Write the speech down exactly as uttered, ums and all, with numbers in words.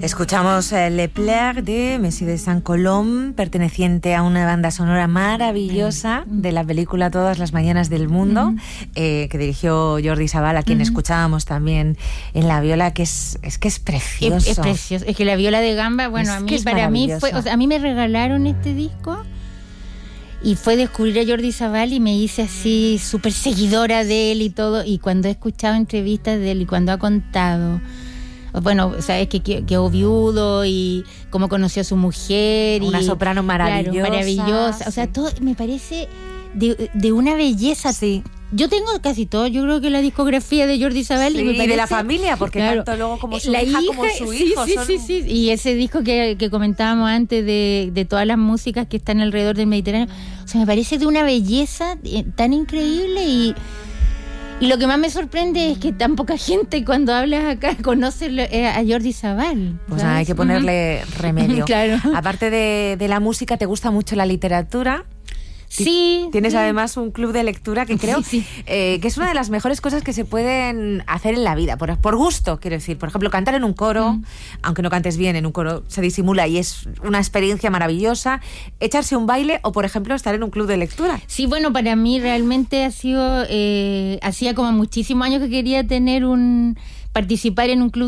Escuchamos eh, Le Plaire de Messier de Saint-Colomb, perteneciente a una banda sonora maravillosa de la película Todas las mañanas del mundo, uh-huh. eh, que dirigió Jordi Sabal, a quien uh-huh. escuchábamos también en la viola, que es, es que es precioso. Es, es precioso. Es que la viola de gamba, bueno, es a mí para mí fue, o sea, a mí me regalaron este disco y fue descubrir a Jordi Sabal y me hice así súper seguidora de él y todo, y cuando he escuchado entrevistas de él y cuando ha contado, bueno, sabes que quedó viudo y cómo conoció a su mujer, una y, soprano maravillosa, claro, maravillosa, o sea, sí. todo me parece de, de una belleza. Sí. Yo tengo casi todo, yo creo que la discografía de Jordi Sabal, sí, y me parece, y de la familia, porque claro, tanto luego como su la hija, hija como su sí, hijo sí, son... sí, sí, y ese disco que, que comentábamos antes de, de todas las músicas que están alrededor del Mediterráneo, o sea, me parece de una belleza tan increíble. Y Y lo que más me sorprende es que tan poca gente cuando hablas acá conoce a Jordi Sabal. Pues nada, hay que ponerle uh-huh. remedio. Claro. Aparte de, de la música, ¿te gusta mucho la literatura? Sí. Tienes sí. además un club de lectura que creo sí, sí. Eh, que es una de las mejores cosas que se pueden hacer en la vida, por, por gusto, quiero decir. Por ejemplo, cantar en un coro, mm. aunque no cantes bien, en un coro se disimula y es una experiencia maravillosa. Echarse un baile o, por ejemplo, estar en un club de lectura. Sí, bueno, para mí realmente ha sido, eh, hacía como muchísimos años que quería tener un, participar en un club